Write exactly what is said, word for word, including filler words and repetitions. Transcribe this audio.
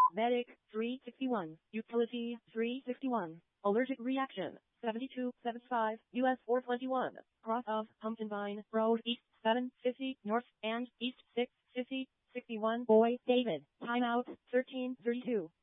Medic, three sixty-one. Utility, three sixty-one. Allergic reaction, seventy-two seventy-five, U S four twenty-one. Cross of Pumpkin Vine Road, East seven fifty, North, and East six fifty, sixty-one. Boy, David. Timeout, thirteen thirty-two.